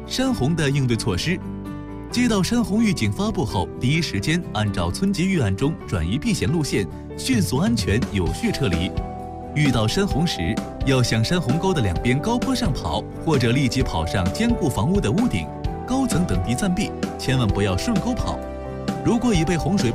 山洪的应对措施。接到山洪预警发布后，第一时间按照村级预案中转移避险路线，迅速、安全、有序撤离。遇到山洪时，要向山洪沟的两边高坡上跑，或者立即跑上坚固房屋的屋顶、高层等地暂避，千万不要顺沟跑。如果已被洪水